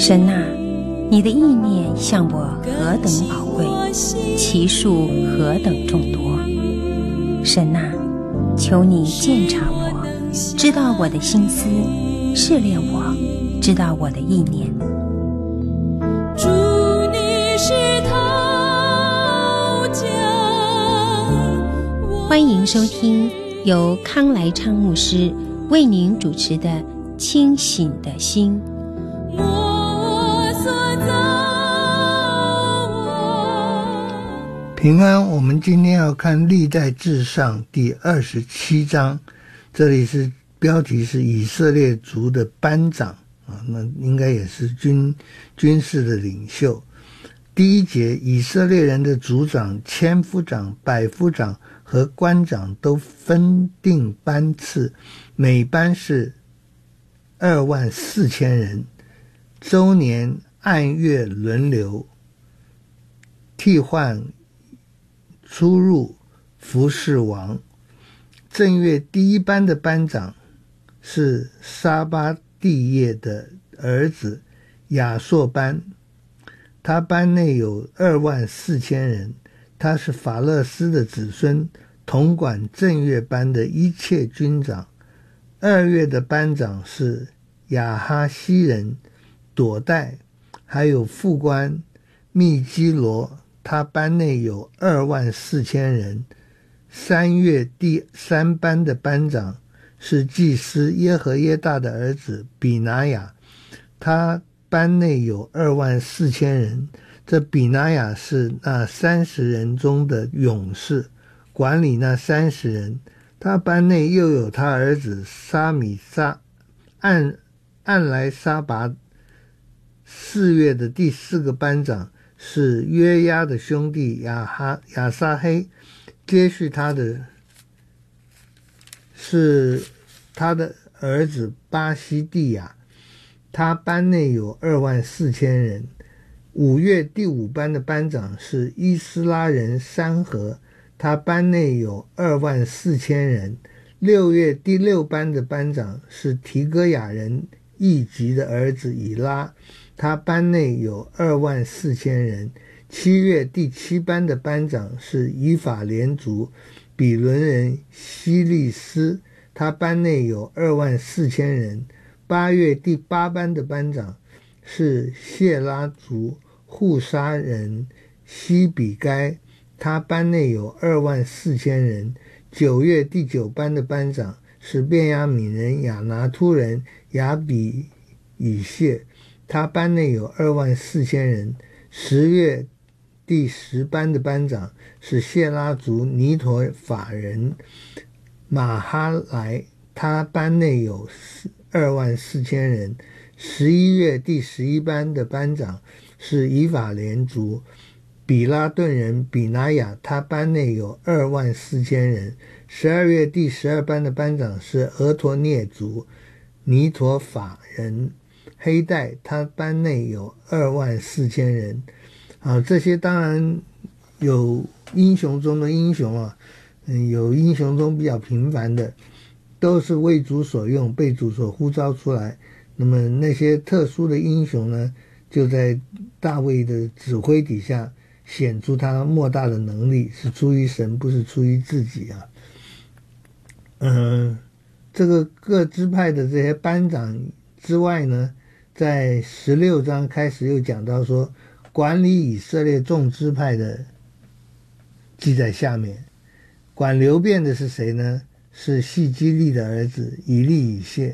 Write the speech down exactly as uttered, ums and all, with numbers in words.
神啊，你的意念向我何等宝贵，其数何等众多。神啊，求你鉴察我，知道我的心思，试炼我，知道我的意念。 主，你是陶匠， 欢迎收听由康来昌牧师为您主持的《清醒的心》。 我所造我。 平安，我们今天要看历代志上第二十七章，这里是标题是以色列族的班长啊，那应该也是军军事的领袖。第一节，以色列人的族长、千夫长、百夫长和官长都分定班次，每班是二万四千人，周年按月轮流替换出入服侍王。正月第一班的班长是沙巴地业的儿子亚硕班，他班内有二万四千人，他是法勒斯的子孙，统管正月班的一切军长。二月的班长是亚哈西人朵代，还有副官密基罗，他班内有二万四千人。三月第三班的班长是祭司耶和耶大的儿子比拿雅，他班内有二万四千人。这比拿雅是那三十人中的勇士，管理那三十人。他班内又有他儿子沙米沙按按来沙拔。四月的第四个班长是约押的兄弟亚哈亚撒黑，接续他的是他的儿子巴西蒂亚，他班内有二万四千人。五月第五班的班长是伊斯拉人山河，他班内有二万四千人。六月第六班的班长是提戈雅人易吉的儿子以拉，他班内有二万四千人。七月第七班的班长是以法莲族比伦人希利斯，他班内有二万四千人。八月第八班的班长是谢拉族户沙人西比该，他班内有二万四千人。九月第九班的班长是便雅悯人亚拿突人亚比以谢，他班内有二万四千人。十月第十班的班长是谢拉族尼陀法人马哈莱，他班内有二万四千人。十一月第十一班的班长是以法莲族比拉顿人比拿雅，他班内有二万四千人。十二月第十二班的班长是俄陀涅族尼陀法人黑带，他班内有二万四千人。啊，这些当然有英雄中的英雄啊，嗯，有英雄中比较平凡的，都是为主所用，被主所呼召出来。那么那些特殊的英雄呢，就在大卫的指挥底下显出他莫大的能力，是出于神，不是出于自己啊。嗯，这个各支派的这些班长之外呢，在十六章开始又讲到说，管理以色列众支派的记在下面。管流便的是谁呢？是细基利的儿子以利以谢。